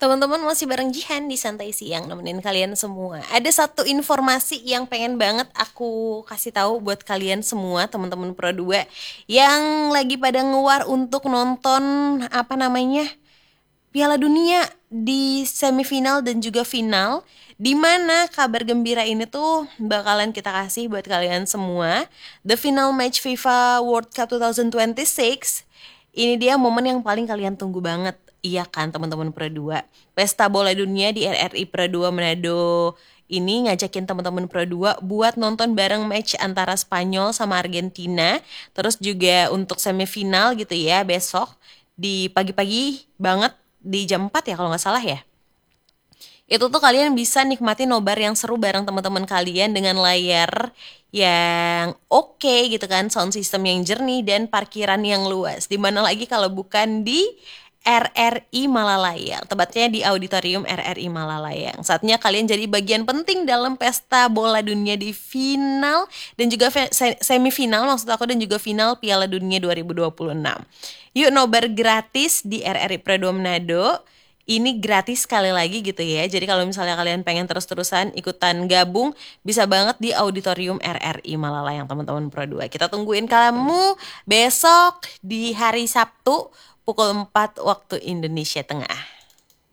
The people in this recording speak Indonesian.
Teman-teman masih bareng Jihan di Santai Siang nemenin kalian semua. Ada satu informasi yang pengen banget aku kasih tahu buat kalian semua teman-teman Pro 2 yang lagi pada ngewar untuk nonton Piala Dunia di semifinal dan juga final, di mana kabar gembira ini tuh bakalan kita kasih buat kalian semua. The final match FIFA World Cup 2026. Ini dia momen yang paling kalian tunggu banget. Iya kan teman-teman Pro 2. Pesta Bola Dunia di RRI Pro 2 Manado ini ngajakin teman-teman Pro 2 buat nonton bareng match antara Spanyol sama Argentina. Terus juga untuk semifinal gitu ya besok di pagi-pagi banget di jam 4 ya kalau nggak salah ya. Itu tuh kalian bisa nikmati nobar yang seru bareng teman-teman kalian dengan layar yang oke gitu kan, sound system yang jernih dan parkiran yang luas. Dimana lagi kalau bukan di RRI Malalayang, tepatnya di Auditorium RRI Malalayang. Saatnya kalian jadi bagian penting dalam pesta bola dunia di final dan juga semifinal maksud aku dan juga final Piala Dunia 2026. Yuk nobar gratis di RRI Predo Manado. Ini gratis sekali lagi gitu ya. Jadi kalau misalnya kalian pengen terus-terusan ikutan gabung, bisa banget di Auditorium RRI Malalayang teman-teman Pro 2. Kita tungguin kamu besok di hari Sabtu pukul 4 waktu Indonesia Tengah.